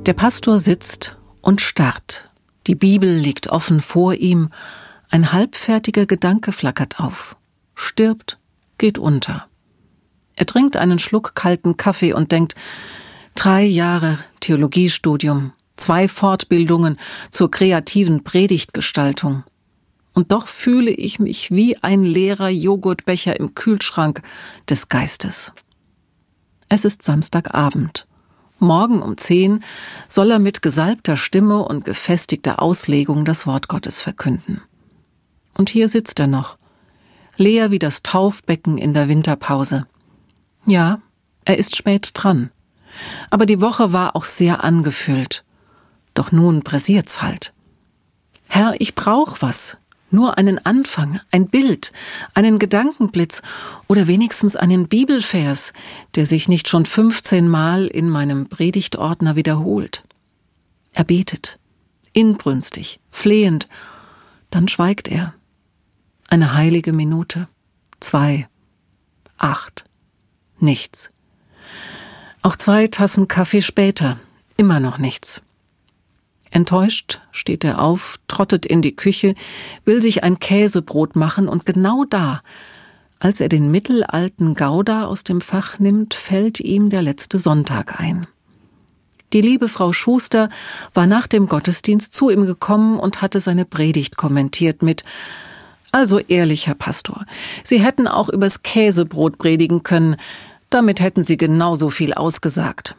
Der Pastor sitzt und starrt. Die Bibel liegt offen vor ihm. Ein halbfertiger Gedanke flackert auf. Stirbt, geht unter. Er trinkt einen Schluck kalten Kaffee und denkt, 3 Jahre Theologiestudium, 2 Fortbildungen zur kreativen Predigtgestaltung. Und doch fühle ich mich wie ein leerer Joghurtbecher im Kühlschrank des Geistes. Es ist Samstagabend. Morgen um 10 soll er mit gesalbter Stimme und gefestigter Auslegung das Wort Gottes verkünden. Und hier sitzt er noch, leer wie das Taufbecken in der Winterpause. Ja, er ist spät dran. Aber die Woche war auch sehr angefüllt. Doch nun pressiert's halt. Herr, ich brauch was. Nur einen Anfang, ein Bild, einen Gedankenblitz oder wenigstens einen Bibelvers, der sich nicht schon 15 Mal in meinem Predigtordner wiederholt. Er betet, inbrünstig, flehend, dann schweigt er. Eine heilige Minute, 2, 8, nichts. Auch 2 Tassen Kaffee später, immer noch nichts. Enttäuscht steht er auf, trottet in die Küche, will sich ein Käsebrot machen und genau da, als er den mittelalten Gouda aus dem Fach nimmt, fällt ihm der letzte Sonntag ein. Die liebe Frau Schuster war nach dem Gottesdienst zu ihm gekommen und hatte seine Predigt kommentiert mit: Also ehrlich, Herr Pastor, Sie hätten auch übers Käsebrot predigen können, damit hätten Sie genauso viel ausgesagt.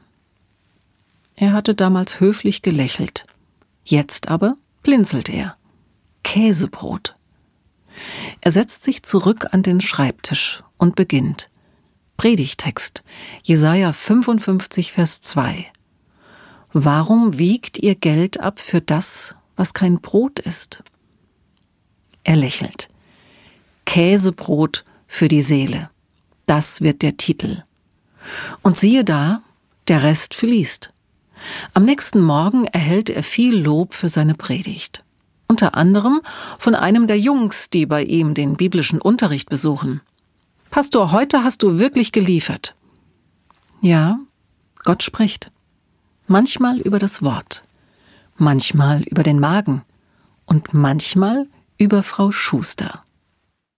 Er hatte damals höflich gelächelt. Jetzt aber blinzelt er. Käsebrot. Er setzt sich zurück an den Schreibtisch und beginnt. Predigtext, Jesaja 55, Vers 2. Warum wiegt ihr Geld ab für das, was kein Brot ist? Er lächelt. Käsebrot für die Seele. Das wird der Titel. Und siehe da, der Rest fließt. Am nächsten Morgen erhält er viel Lob für seine Predigt. Unter anderem von einem der Jungs, die bei ihm den biblischen Unterricht besuchen. Pastor, heute hast du wirklich geliefert. Ja, Gott spricht. Manchmal über das Wort, manchmal über den Magen und manchmal über Frau Schuster.